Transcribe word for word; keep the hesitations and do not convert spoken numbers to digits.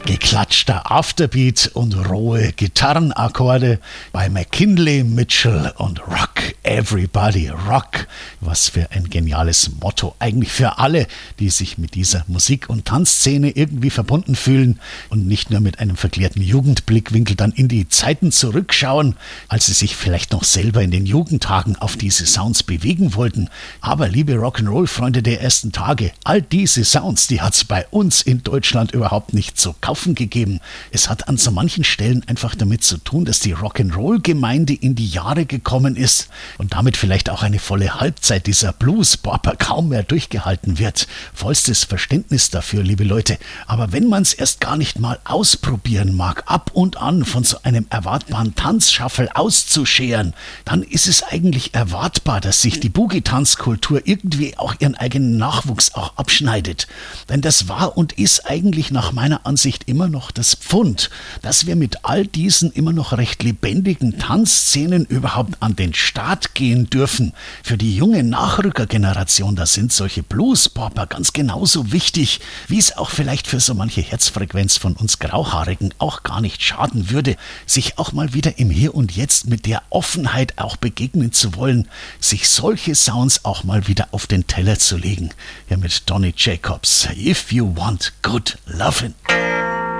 Geklatschter Afterbeat und rohe Gitarrenakkorde bei McKinley Mitchell und Rock Everybody Rock. Was für ein geniales Motto. Eigentlich für alle, die sich mit dieser Musik- und Tanzszene irgendwie verbunden fühlen und nicht nur mit einem verklärten Jugendblickwinkel dann in die Zeiten zurückschauen, als sie sich vielleicht noch selber in den Jugendtagen auf diese Sounds bewegen wollten. Aber liebe Rock'n'Roll-Freunde der ersten Tage, all diese Sounds, die hat es bei uns in Deutschland überhaupt nicht zu kaufen gegeben. Es hat an so manchen Stellen einfach damit zu tun, dass die Rock'n'Roll-Gemeinde in die Jahre gekommen ist und damit vielleicht auch eine volle Halbzeit dieser Blues-Bopper kaum mehr durchgehalten wird. Vollstes Verständnis dafür, liebe Leute. Aber wenn man es erst gar nicht mal ausprobieren mag, ab und an von so einem erwartbaren Tanzshuffle auszuscheren, dann ist es eigentlich erwartbar, dass sich die Boogie-Tanzkultur irgendwie auch ihren eigenen Nachwuchs auch abschneidet. Denn das war und ist eigentlich nach meiner Ansicht immer noch das Pfund, dass wir mit all diesen immer noch recht lebendigen Tanzszenen überhaupt an den Start gehen dürfen. Für die junge Nachrückergeneration, da sind solche Blues-Popper ganz genauso wichtig, wie es auch vielleicht für so manche Herzfrequenz von uns Grauhaarigen auch gar nicht schaden würde, sich auch mal wieder im Hier und Jetzt mit der Offenheit auch begegnen zu wollen, sich solche Sounds auch mal wieder auf den Teller zu legen. Hier mit Donny Jacobs, If You Want Good Lovin'.